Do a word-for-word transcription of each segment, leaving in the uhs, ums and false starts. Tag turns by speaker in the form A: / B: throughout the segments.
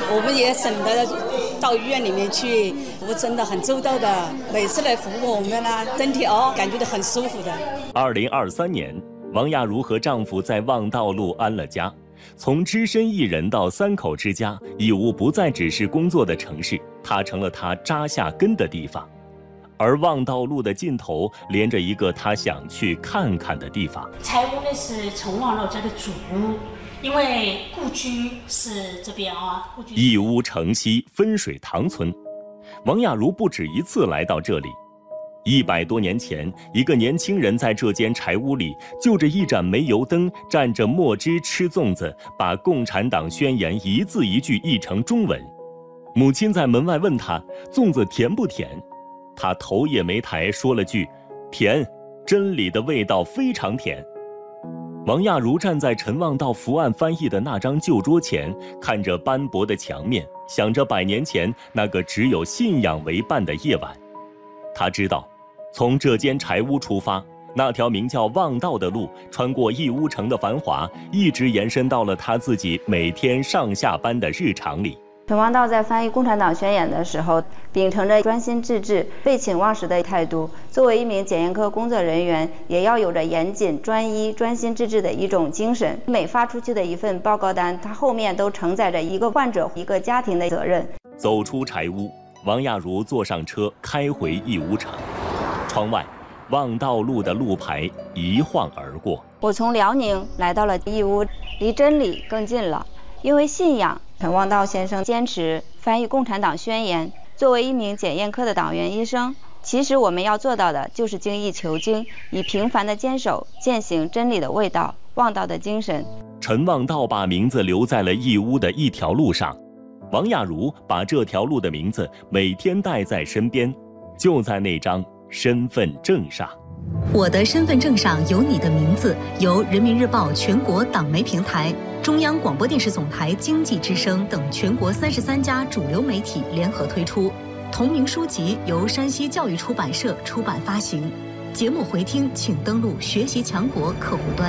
A: 我们也省得到医院里面去，服务真的很周到的，每次来服务我们呢，身体哦感觉到很舒服的。
B: 二零二三年，王亚茹和丈夫在望道路安了家。从只身一人到三口之家，义乌不再只是工作的城市，它成了他扎下根的地方。而望道路的尽头连着一个他想去看看的地方。
C: 柴屋呢是陈望老家的祖屋，因为故居是这边啊。故居
B: 义乌城西分水塘村，王亚茹不止一次来到这里。一百多年前，一个年轻人在这间柴屋里，就着一盏煤油灯，蘸着墨汁吃粽子，把《共产党宣言》一字一句译成中文。母亲在门外问他粽子甜不甜，他头也没抬，说了句甜，真理的味道非常甜。王亚茹站在陈望道伏案翻译的那张旧桌前，看着斑驳的墙面，想着百年前那个只有信仰为伴的夜晚。他知道，从这间柴屋出发，那条名叫望道的路，穿过义乌城的繁华，一直延伸到了他自己每天上下班的日常里。
D: 陈望道在翻译《共产党宣言》的时候，秉承着专心致志、废寝忘食的态度。作为一名检验科工作人员，也要有着严谨、专一、专心致志的一种精神。每发出去的一份报告单，它后面都承载着一个患者、一个家庭的责任。
B: 走出柴屋，王亚茹坐上车，开回义乌城。窗外，望道路的路牌一晃而过。
D: 我从辽宁来到了义乌，离真理更近了。因为信仰，陈望道先生坚持翻译《共产党宣言》。作为一名检验科的党员医生，其实我们要做到的就是精益求精，以平凡的坚守践行真理的味道、望道的精神。
B: 陈望道把名字留在了义乌的一条路上，王亚茹把这条路的名字每天带在身边，就在那张身份证上。
E: 我的身份证上有你的名字，由人民日报全国党媒平台、中央广播电视总台经济之声等全国三十三家主流媒体联合推出。同名书籍由山西教育出版社出版发行。节目回听请登录学习强国客户端。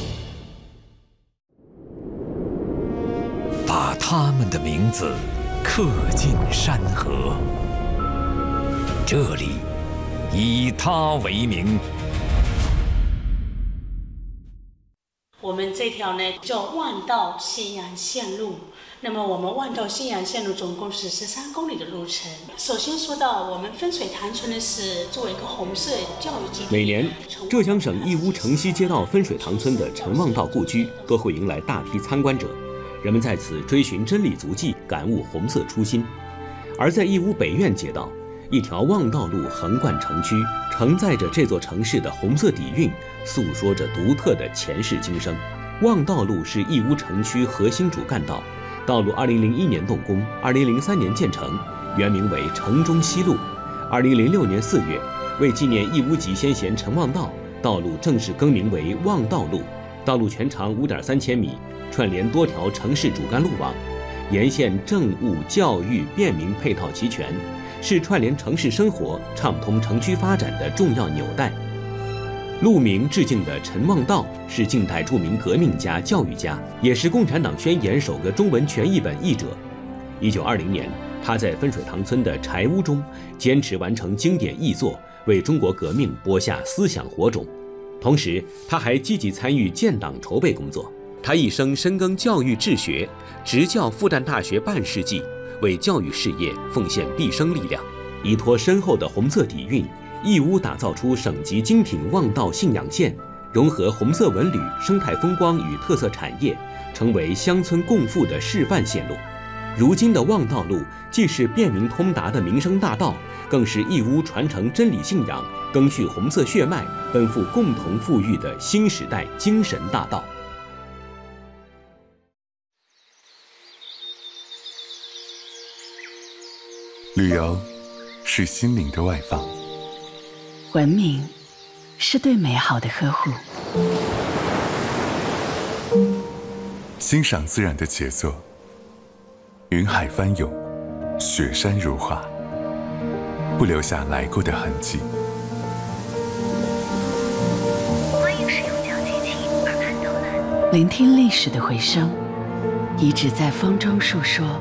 F: 把他们的名字刻进山河，这里以他为名。
C: 我们这条呢叫万道信阳线路，那么我们万道信阳线路总共是十三公里的路程。首先说到我们分水塘村呢，是作为一个红色教育基地。
G: 每年，浙江省义乌城西街道分水塘村的陈望道故居都会迎来大批参观者，人们在此追寻真理足迹，感悟红色初心。而在义乌北苑街道，一条望道路横贯城区，承载着这座城市的红色底蕴，诉说着独特的前世今生。望道路是义乌城区核心主干道，道路二零零一年动工，二零零三年建成，原名为城中西路。二零零六年四月，为纪念义乌籍先贤陈望道，道路正式更名为望道路。道路全长五点三千米，串联多条城市主干路网，沿线政务、教育、便民配套齐全，是串联城市生活、畅通城区发展的重要纽带。路名致敬的陈望道是近代著名革命家、教育家，也是《共产党宣言》首个中文全译本译者。一九二零年，他在分水塘村的柴屋中坚持完成经典译作，为中国革命播下思想火种。同时，他还积极参与建党筹备工作。他一生深耕教育治学，执教复旦大学半世纪，为教育事业奉献毕生力量。依托深厚的红色底蕴，义乌打造出省级精品望道信仰线，融合红色文旅、生态风光与特色产业，成为乡村共富的示范线路。如今的望道路既是便民通达的民生大道，更是义乌传承真理信仰、赓续红色血脉、奔赴共同富裕的新时代精神大道。
H: 旅游是心灵的外放，
I: 文明是对美好的呵护，
H: 欣赏自然的杰作，云海翻涌，雪山如画，不留下来过的痕迹。
I: 欢迎使用讲解器耳畔导览，聆听历史的回声，遗址在风中述说。